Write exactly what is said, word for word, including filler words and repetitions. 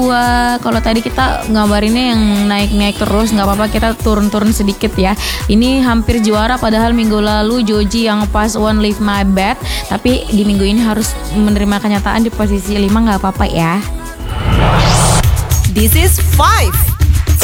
dua. Kalau tadi kita ngabarinnya yang naik-naik terus, nggak apa-apa kita turun-turun sedikit ya. Ini hampir juara padahal minggu lalu Joji yang pas One Lift My Bed. Tapi di minggu ini harus menerima kenyataan di posisi lima, nggak apa-apa ya. This is five.